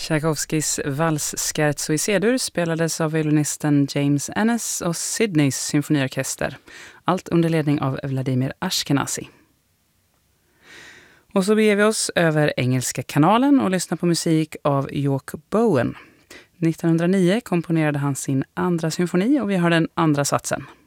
Tchaikovskys vals Scherzo i C-dur spelades av violinisten James Ennis och Sydneys symfoniorkester. Allt under ledning av Vladimir Ashkenazy. Och så beger vi oss över Engelska kanalen och lyssnar på musik av York Bowen. 1909 komponerade han sin andra symfoni och vi har den andra satsen.